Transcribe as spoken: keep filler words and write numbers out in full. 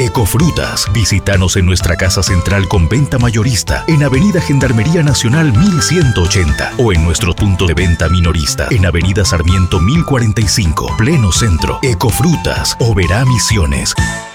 Ecofrutas. Visítanos en nuestra casa central con venta mayorista en Avenida Gendarmería Nacional mil ciento ochenta o en nuestro punto de venta minorista en Avenida Sarmiento mil cuarenta y cinco, pleno centro. Ecofrutas, Oberá Misiones.